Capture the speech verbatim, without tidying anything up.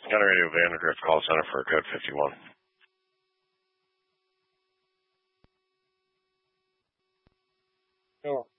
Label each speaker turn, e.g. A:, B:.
A: County Radio Vanderdrift call center for code fifty-one.
B: Sure.